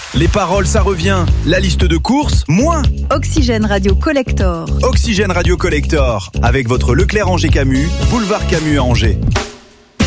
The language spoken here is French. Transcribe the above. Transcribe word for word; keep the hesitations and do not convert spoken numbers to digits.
Les paroles, ça revient. La liste de courses, moins. Oxygène Radio Collector. Oxygène Radio Collector. Avec votre Leclerc Angers Camus, boulevard Camus à Angers.